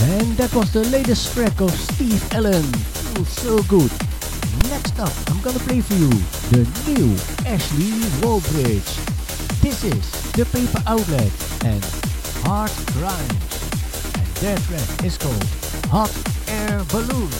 And that was the latest track of Steve Allen. Feels so good. Next up, I'm gonna play for you the new Ashley Wallbridge. This is The Paper Outlet and Hard Grind. And their track is called Hot Air Balloon.